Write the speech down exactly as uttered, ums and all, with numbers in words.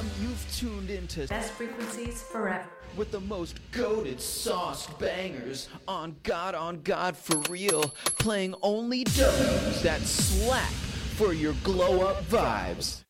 You've tuned into Best frequencies forever. with the most goated sauced bangers on God on God for real, playing only W's that slack for your glow up vibes.